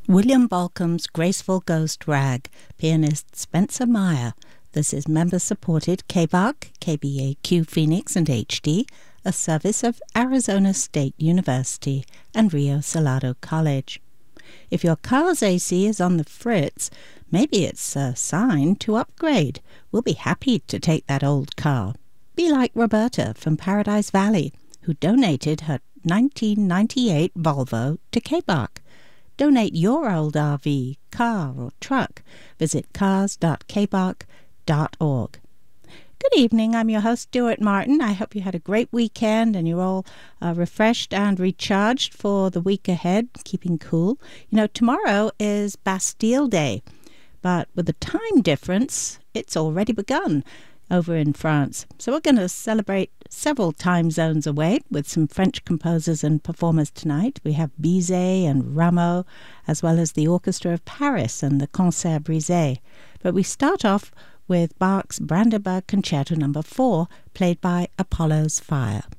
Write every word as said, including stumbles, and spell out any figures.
William Balcom's Graceful Ghost Rag, pianist Spencer Meyer. This is member-supported K B A Q, K B A Q Phoenix and H D, a service of Arizona State University and Rio Salado College. If your car's A C is on the fritz, maybe it's a sign to upgrade. We'll be happy to take that old car. Be like Roberta from Paradise Valley, who donated her nineteen ninety-eight Volvo to K B A Q. Donate your old R V, car, or truck. Visit cars dot k b a q dot org. Good evening. I'm your host, Stuart Martin. I hope you had a great weekend and you're all uh, refreshed and recharged for the week ahead, keeping cool. You know, tomorrow is Bastille Day, but with the time difference, it's already begun over in France. So we're going to celebrate several time zones away with some French composers and performers tonight. We have Bizet and Rameau, as well as the Orchestra of Paris and the Concert Brisé. But we start off with Bach's Brandenburg Concerto number four, played by Apollo's Fire.